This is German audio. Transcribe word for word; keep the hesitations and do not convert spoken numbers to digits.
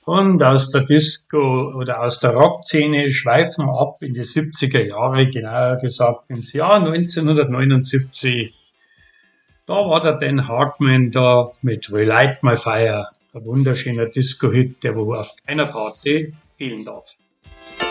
Und aus der Disco oder aus der Rockszene schweifen wir ab in die siebziger Jahre, genauer gesagt ins Jahr neunzehnhundertneunundsiebzig. Da war der Dan Hartman da mit Relight My Fire, ein wunderschöner Disco-Hit, der wo auf keiner Party fehlen darf.